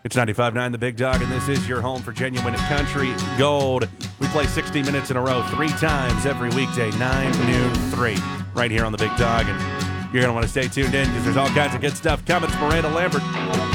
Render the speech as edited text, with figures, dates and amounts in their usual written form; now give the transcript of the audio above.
It's 95.9 The Big Dog, and this is your home for genuine country gold. We play 60 minutes in a row 3 times every weekday, 9, noon, 3, right here on The Big Dog. And you're going to want to stay tuned in because there's all kinds of good stuff coming. It's Miranda Lambert.